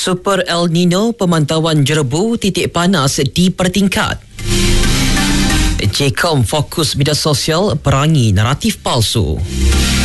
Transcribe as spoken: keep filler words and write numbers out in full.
Super El Nino, pemantauan jerebu titik panas dipertingkat. J COM fokus media sosial perangi naratif palsu.